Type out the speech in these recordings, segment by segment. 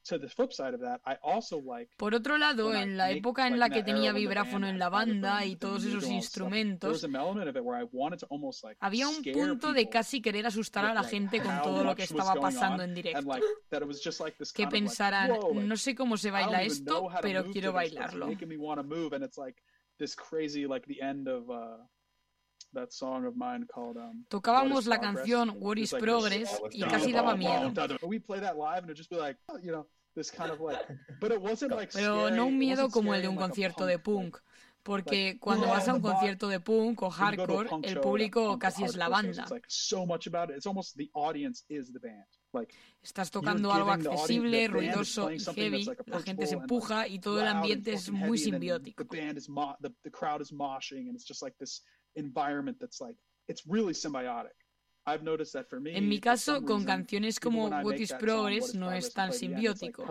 Por otro lado, en la época en la que tenía vibráfono en la banda y todos esos instrumentos, había un punto de casi querer asustar a la gente con todo lo que estaba pasando en directo. Que pensarán, no sé cómo se baila esto, pero quiero bailarlo. Tocábamos la canción What is Progress y casi daba miedo. Pero no un miedo como el de un concierto de punk, porque cuando vas a un concierto de punk o hardcore, el público casi es la banda. Estás tocando algo accesible, ruidoso y heavy, la gente se empuja y todo el ambiente es muy simbiótico. En mi caso, con canciones como What is Progress no es tan simbiótico.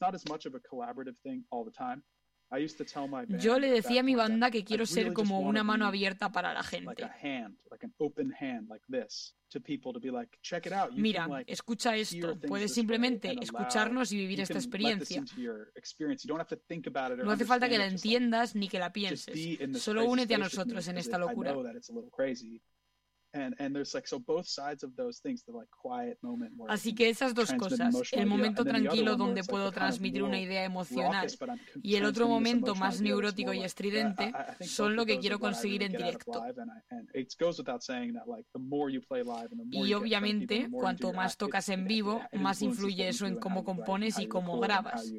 Yo le decía a mi banda que quiero ser como una mano abierta para la gente. Mira, escucha esto. Puedes simplemente escucharnos y vivir esta experiencia. No hace falta que la entiendas ni que la pienses. Solo únete a nosotros en esta locura. Así que esas dos cosas, el momento tranquilo donde puedo transmitir una idea emocional y el otro momento más neurótico y estridente, son lo que quiero conseguir en directo. Y obviamente, cuanto más tocas en vivo, más influye eso en cómo compones y cómo grabas.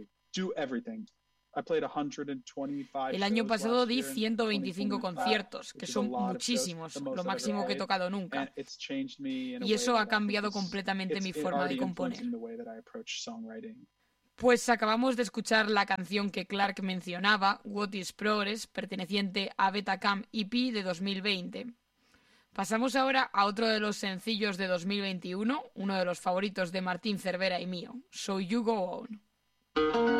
El año pasado di 125 conciertos, que son muchísimos, lo máximo que he tocado nunca. Y eso ha cambiado completamente mi forma de componer. Pues acabamos de escuchar la canción que Clark mencionaba, What is Progress, perteneciente a Betacam EP de 2020. Pasamos ahora a otro de los sencillos de 2021, uno de los favoritos de Martín Cervera y mío, So You Go On.